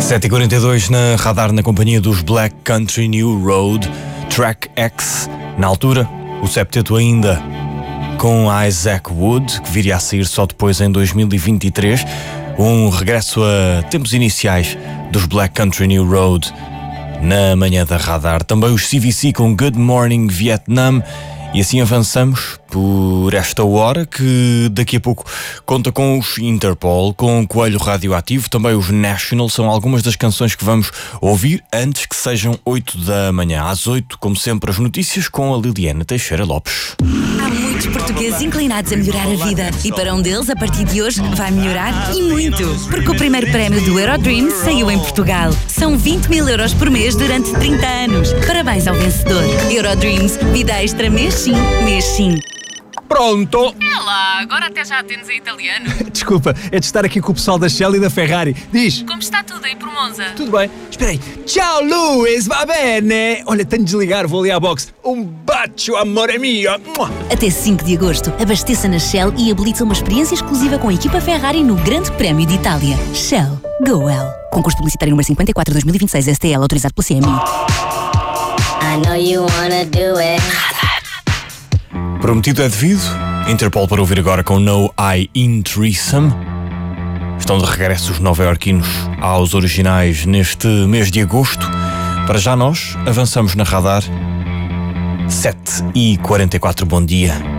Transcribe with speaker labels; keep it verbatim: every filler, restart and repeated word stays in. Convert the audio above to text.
Speaker 1: sete e quarenta e dois na Radar, na companhia dos Black Country New Road, Track X. Na altura, o septeto ainda com Isaac Wood, que viria a sair só depois em dois mil e vinte e três. Um regresso a tempos iniciais dos Black Country New Road na manhã da Radar. Também os C V C com Good Morning Vietnam. E assim avançamos por esta hora, que daqui a pouco conta com os Interpol, com o Coelho Radioativo, também os National. São algumas das canções que vamos ouvir antes que sejam oito da manhã. Às oito, como sempre, as notícias com a Liliana Teixeira Lopes.
Speaker 2: Há muitos portugueses inclinados a melhorar a vida. E para um deles, a partir de hoje, vai melhorar e muito. Porque o primeiro prémio do Eurodreams saiu em Portugal. São vinte mil euros por mês durante trinta anos. Parabéns ao vencedor. Eurodreams, vida extra mês sim, mês sim.
Speaker 3: Pronto!
Speaker 4: É lá, agora até já atendes em italiano.
Speaker 3: Desculpa, é de estar aqui com o pessoal da Shell e da Ferrari. Diz!
Speaker 4: Como está tudo aí por Monza?
Speaker 3: Tudo bem? Espera aí. Ciao, Luís, va bene? Olha, tenho de desligar, vou ali à boxe. Um bacio, amore mio!
Speaker 2: Até cinco de agosto, abasteça na Shell e habilita uma experiência exclusiva com a equipa Ferrari no Grande Prémio de Itália. Shell. Go well. Concurso publicitário número cinquenta e quatro dois mil e vinte e seis S T L, autorizado pela C M I.
Speaker 5: I know you wanna do it.
Speaker 1: Prometido é devido. Interpol para ouvir agora com No I In Threesome. Estão de regresso os nova-iorquinos aos originais neste mês de agosto. Para já nós avançamos na Radar. sete e quarenta e quatro, bom dia.